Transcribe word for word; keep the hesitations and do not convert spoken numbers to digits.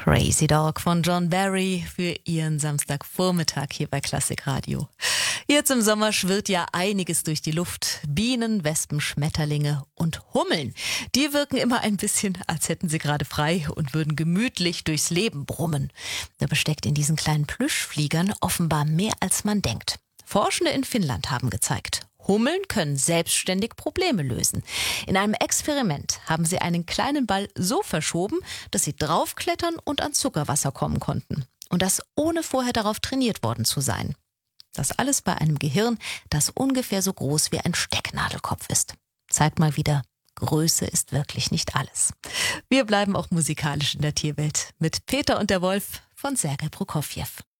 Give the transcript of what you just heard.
Crazy Dog von John Barry für Ihren Samstagvormittag hier bei Klassik Radio. Jetzt im Sommer schwirrt ja einiges durch die Luft. Bienen, Wespen, Schmetterlinge und Hummeln. Die wirken immer ein bisschen, als hätten sie gerade frei und würden gemütlich durchs Leben brummen. Da steckt in diesen kleinen Plüschfliegern offenbar mehr als man denkt. Forschende in Finnland haben gezeigt, Hummeln können selbstständig Probleme lösen. In einem Experiment haben sie einen kleinen Ball so verschoben, dass sie draufklettern und an Zuckerwasser kommen konnten. Und das ohne vorher darauf trainiert worden zu sein. Das alles bei einem Gehirn, das ungefähr so groß wie ein Stecknadelkopf ist. Zeigt mal wieder, Größe ist wirklich nicht alles. Wir bleiben auch musikalisch in der Tierwelt mit Peter und der Wolf von Sergei Prokofjew.